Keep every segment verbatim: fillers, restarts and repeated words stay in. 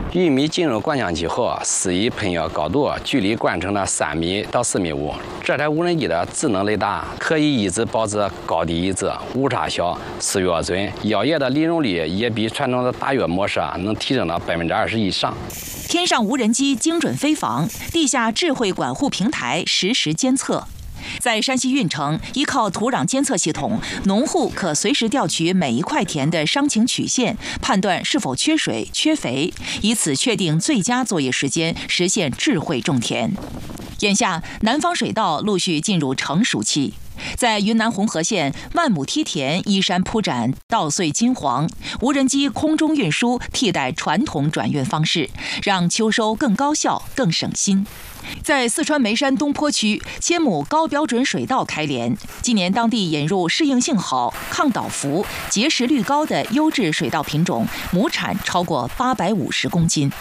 玉米进入灌浆期后，施以喷药高度距离灌成了三米到四米五。这台无人机的智能雷达可以一直保持高低一致、误差小、视觉准，药液的利用率也比传统的大约模式能提升到百分之二十以上。 天上无人机精准飞防，地下智慧管护平台实时监测。在山西运城，依靠土壤监测系统，农户可随时调取每一块田的伤情曲线，判断是否缺水、缺肥，以此确定最佳作业时间，实现智慧种田。眼下，南方水稻陆续进入成熟期。在云南红河县，万亩梯田依山铺展，稻穗金黄。无人机空中运输替代传统转运方式，让秋收更高效、更省心。在四川眉山东坡区，千亩高标准水稻开镰。今年当地引入适应性好、抗倒伏、结实率高的优质水稻品种，亩产超过八百五十公斤。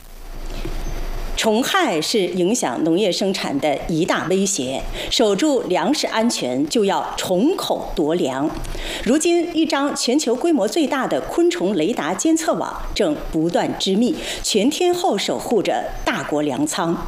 虫害是影响农业生产的一大威胁，守住粮食安全就要虫口夺粮。如今，一张全球规模最大的昆虫雷达监测网正不断织密，全天候守护着大国粮仓。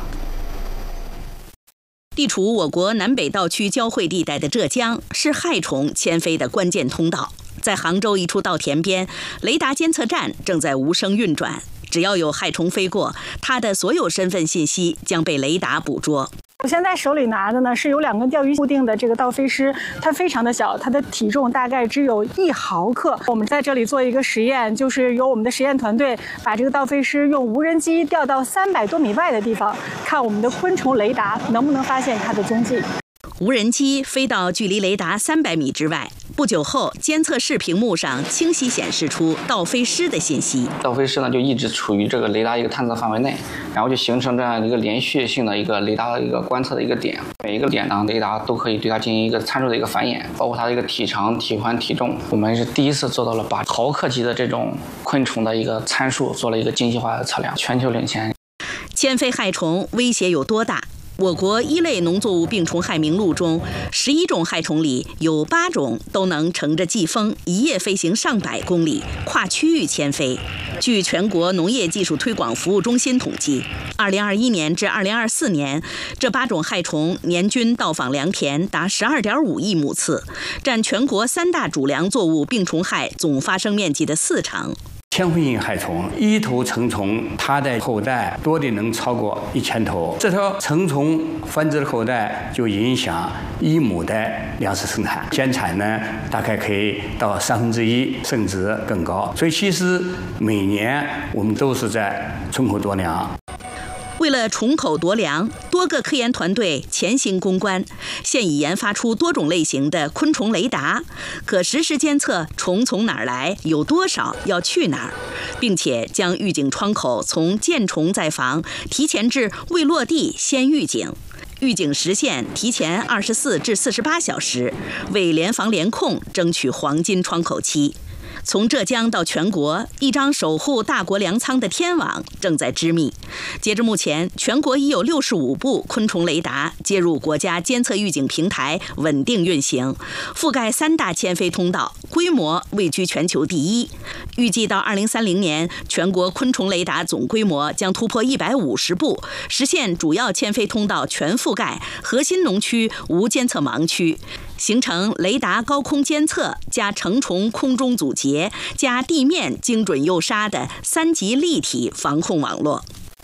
地处我国南北稻区交汇地带的浙江，是害虫迁飞的关键通道。在杭州一处稻田边，雷达监测站正在无声运转。只要有害虫飞过，它的所有身份信息将被雷达捕捉。 我现在手里拿的呢是有两根钓鱼固定的这个稻飞虱，它非常的小，它的体重大概只有一毫克。我们在这里做一个实验，就是由我们的实验团队把这个稻飞虱用无人机调到三百多米外的地方，看我们的昆虫雷达能不能发现它的踪迹。 无人机飞到距离雷达三百米之外，不久后，监测室屏幕上清晰显示出稻飞虱的信息。 稻飞虱呢就一直处于这个雷达一个探测范围内，然后就形成这样一个连续性的一个雷达的一个观测的一个点。每一个点呢，雷达都可以对它进行一个参数的一个繁衍，包括它的一个体长、体宽、体重。我们是第一次做到了把毫克级的这种昆虫的一个参数做了一个精细化的测量，全球领先。 迁飞害虫威胁有多大？我国一类农作物病虫害名录中，十一种害虫里有八种都能乘着季风一夜飞行上百公里，跨区域迁飞。据全国农业技术推广服务中心统计，二零二一年至二零二四年，这八种害虫年均到访良田达十二点五亿亩次，占全国三大主粮作物病虫害总发生面积的四成。 迁飞性害虫一头成虫，它的后代多的能超过一千头。这条成虫繁殖的后代就影响一亩的粮食生产，减产呢大概可以到三分之一，甚至更高。所以其实每年我们都是在虫口夺粮。 为了虫口夺粮，多个科研团队潜心攻关，现已研发出多种类型的昆虫雷达，可实时监测虫从哪儿来，有多少，要去哪儿，并且将预警窗口从见虫再防提前至未落地先预警。预警时限提前二十四至四十八小时，为联防联控争取黄金窗口期。从浙江到全国，一张守护大国粮仓的天网正在织密。截至目前，全国已有六十五部昆虫雷达接入国家监测预警平台，稳定运行，覆盖三大迁飞通道，规模位居全球第一。预计到二零三零年，全国昆虫雷达总规模将突破一百五十部，实现主要迁飞通道全覆盖，核心农区无监测盲区。形成雷达高空监测加成虫空中阻截加地面精准诱杀的三级立体防控网络。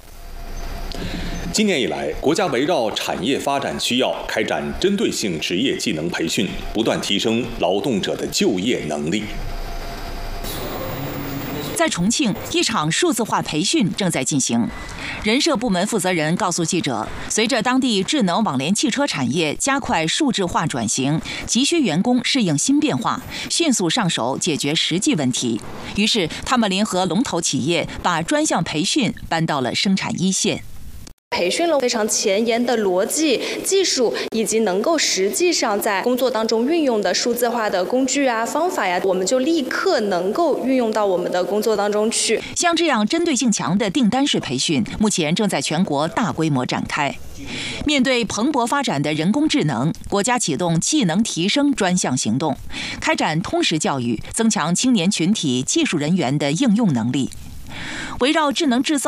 今年以来，国家围绕产业发展需要，开展针对性职业技能培训，不断提升劳动者的就业能力。 在重庆，一场数字化培训正在进行。人社部门负责人告诉记者，随着当地智能网联汽车产业加快数字化转型，急需员工适应新变化，迅速上手解决实际问题。于是，他们联合龙头企业，把专项培训搬到了生产一线。 培训了非常前沿的逻辑、技术，以及能够实际上在工作当中运用的数字化的工具啊、方法呀，我们就立刻能够运用到我们的工作当中去。 像这样针对性强的订单式培训，目前正在全国大规模展开。面对蓬勃发展的人工智能，国家启动技能提升专项行动，开展通识教育，增强青年群体技术人员的应用能力。围绕智能制造